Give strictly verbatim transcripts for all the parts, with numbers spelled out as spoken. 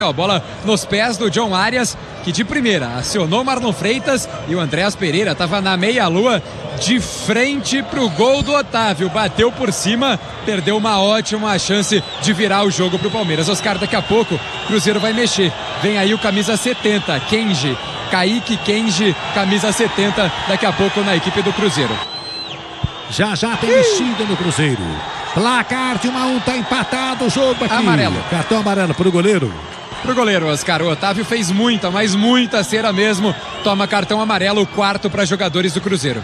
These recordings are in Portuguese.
A bola nos pés do John Arias, que de primeira acionou Marlon Freitas e o Andréas Pereira estava na meia-lua de frente para o gol do Otávio. Bateu por cima, perdeu uma ótima chance de virar o jogo para o Palmeiras. Oscar, daqui a pouco o Cruzeiro vai mexer. Vem aí o camisa setenta, Kenji. Kaique Kenji, camisa setenta, daqui a pouco na equipe do Cruzeiro. Já já tem mexido no Cruzeiro. Placar de um a um, tá empatado o jogo aqui. Amarelo. Cartão amarelo pro goleiro. Pro goleiro, Oscar, o Otávio fez muita, mas muita cera mesmo. Toma cartão amarelo, quarto para jogadores do Cruzeiro.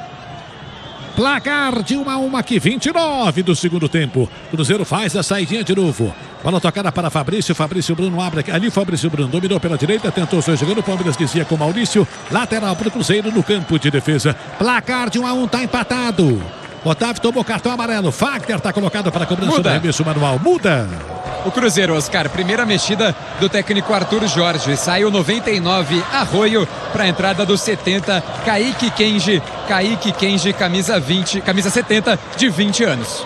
Placar de um a um aqui, vinte e nove do segundo tempo. Cruzeiro faz a saidinha de novo. Bola tocada para Fabrício, Fabrício Bruno abre aqui. Ali Fabrício Bruno dominou pela direita, tentou só jogando. O Palmeiras dizia com Maurício. Lateral para o Cruzeiro no campo de defesa. Placar de um a um, tá empatado. Otávio tomou cartão amarelo. Fagner está colocado para a cobrança Muda. do arremesso manual. Muda. O Cruzeiro, Oscar, primeira mexida do técnico Arthur Jorge. Saiu noventa e nove, Arroio, para a entrada do setenta, Kaique Kenji. Kaique Kenji, camisa vinte, camisa setenta, de vinte anos.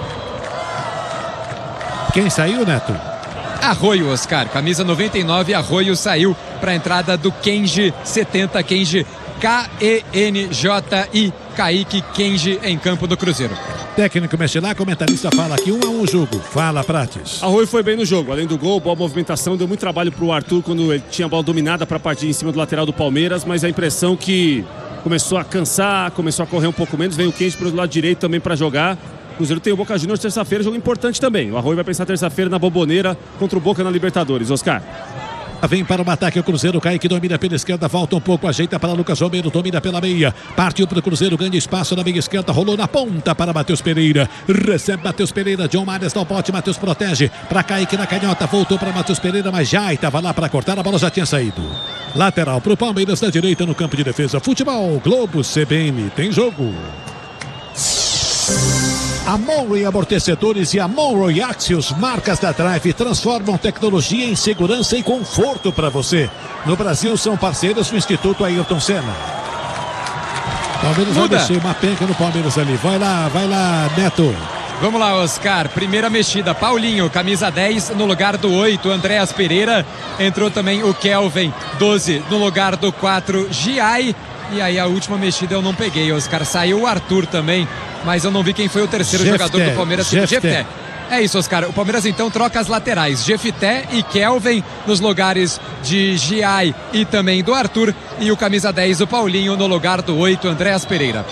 Quem saiu, Neto? Arroio, Oscar, camisa noventa e nove, Arroio saiu para a entrada do Kenji, setenta, Kenji, K E N J I, Kaique Kenji em campo do Cruzeiro. Técnico mexe lá, comentarista fala aqui, um a um o jogo. Fala, Prates. Arroio foi bem no jogo, além do gol, boa movimentação, deu muito trabalho pro Arthur quando ele tinha a bola dominada para partir em cima do lateral do Palmeiras, mas a impressão que começou a cansar, começou a correr um pouco menos, vem o Kenji pro lado direito também para jogar. O Cruzeiro tem o Boca Juniors terça-feira, jogo importante também. O Arroio vai pensar terça-feira na Bombonera contra o Boca na Libertadores. Oscar. Vem para o ataque o Cruzeiro, Kaique domina pela esquerda, volta um pouco, ajeita para Lucas Romero, domina pela meia, partiu para o Cruzeiro, ganha espaço na meia esquerda, rolou na ponta para Matheus Pereira, recebe Matheus Pereira, John Arias dá o bote, Matheus protege, para Kaique na canhota, voltou para Matheus Pereira, mas já estava lá para cortar, a bola já tinha saído. Lateral para o Palmeiras na direita no campo de defesa, futebol, Globo, C B N, tem jogo. A Monroe Amortecedores e a Monroe Axios, marcas da Drive, transformam tecnologia em segurança e conforto para você. No Brasil são parceiros do Instituto Ayrton Senna. Palmeiras vai descer uma penca no Palmeiras ali. Vai lá, vai lá, Neto. Vamos lá, Oscar. Primeira mexida, Paulinho, camisa dez no lugar do oito, Andréas Pereira. Entrou também o Kelvin, doze no lugar do quatro, Giai. E aí a última mexida eu não peguei, Oscar. Saiu o Arthur também, mas eu não vi quem foi o terceiro Jefté, jogador do Palmeiras. Jefté. É isso, Oscar. O Palmeiras então troca as laterais. Jefté e Kelvin nos lugares de Giai e também do Arthur. E o camisa dez, o Paulinho, no lugar do oito, Andréas Pereira.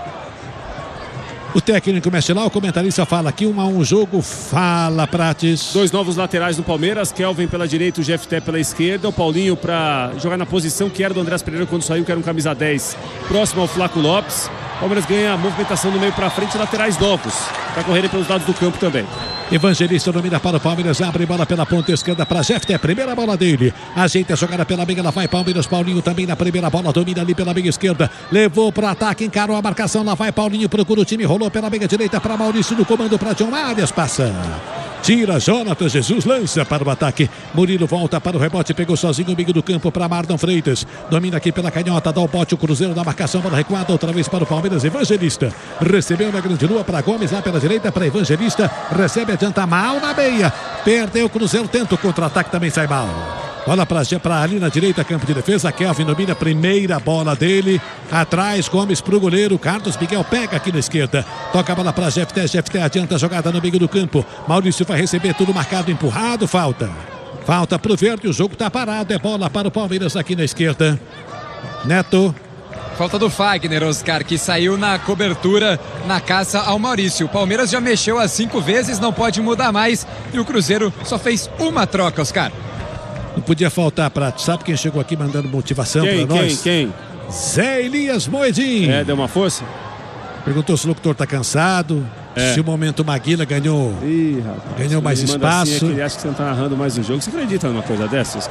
O técnico mexe lá, o comentarista fala aqui, um a um jogo, fala, Prates. Dois novos laterais no Palmeiras, Kelvin pela direita, o Jefté pela esquerda, o Paulinho para jogar na posição que era do Andréas Pereira quando saiu, que era um camisa dez, próximo ao Flaco Lopes. O Palmeiras ganha a movimentação do meio para frente e laterais novos, para correrem pelos lados do campo também. Evangelista domina para o Palmeiras, abre bola pela ponta esquerda para Jefté, primeira bola dele, ajeita a jogada pela meia, ela vai Palmeiras, Paulinho também na primeira bola, domina ali pela meia esquerda, levou para o ataque, encarou a marcação, lá vai Paulinho, procura o time, rolou pela meia direita para Maurício no comando para John Arias, passa. Tira Jonathan Jesus, lança para o ataque. Murilo volta para o rebote, pegou sozinho o meio do campo para Marlon Freitas. Domina aqui pela canhota, dá o bote, o Cruzeiro da marcação, bola recuada outra vez para o Palmeiras. Evangelista recebeu na grande lua para Gomes, lá pela direita para Evangelista. Recebe, adianta mal na meia. Perdeu o Cruzeiro, tenta o contra-ataque, também sai mal. Bola para ali na direita, campo de defesa. Kelvin domina, primeira bola dele. Atrás, Gomes para o goleiro. Carlos Miguel pega aqui na esquerda. Toca a bola para Jefté. Jefté adianta a jogada no meio do campo. Maurício vai receber tudo marcado, empurrado. Falta. Falta para o verde. O jogo está parado. É bola para o Palmeiras aqui na esquerda. Neto. Falta do Fagner, Oscar, que saiu na cobertura, na caça ao Maurício. O Palmeiras já mexeu as cinco vezes, não pode mudar mais. E o Cruzeiro só fez uma troca, Oscar. Não podia faltar, Prato. Sabe quem chegou aqui mandando motivação para nós? Quem, quem? Zé Elias Moedin. É, deu uma força? Perguntou se o locutor está cansado. É. Se o momento Maguila ganhou, Ih, rapaz, ganhou mais espaço. Assim, é que ele acha que você não está narrando mais o jogo. Você acredita numa coisa dessas, cara?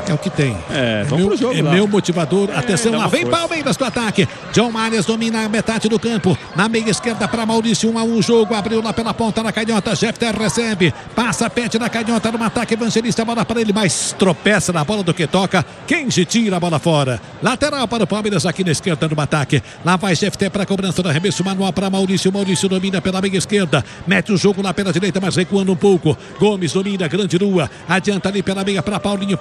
É o que tem. É, é vamos meu, pro jogo é lá. meu motivador. É, Atenção, dá lá uma vem força. Palmeiras pro ataque. John Arias domina a metade do campo. Na meia esquerda para Maurício, um a um jogo. Abriu lá pela ponta na canhota. Jefter recebe. Passa, pede na canhota no ataque. Evangelista, bola para ele, mas tropeça na bola do que toca. Kenji tira a bola fora. Lateral para o Palmeiras aqui na esquerda no ataque. Lá vai Jefter para a cobrança do arremesso manual para Maurício. Maurício domina pela meia esquerda. Mete o jogo lá pela direita, mas recuando um pouco. Gomes domina, grande lua. Adianta ali pela meia para Paulinho.